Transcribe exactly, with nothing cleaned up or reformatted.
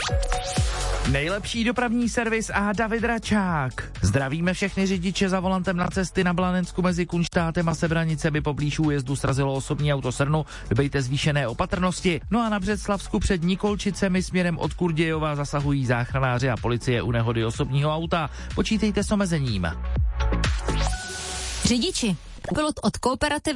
Nejlepší dopravní servis a David Račák. Zdravíme všechny řidiče za volantem na cesty na Blanensku mezi Kunštátem a Sebranicemi poblíž újezdu srazilo osobní auto Srnu. Dbejte zvýšené opatrnosti. No a na Břeclavsku před Nikolčicemi směrem od Kurdějova zasahují záchranáři a policie u nehody osobního auta. Počítejte s omezením. Řidiči, pilot od Kooperativy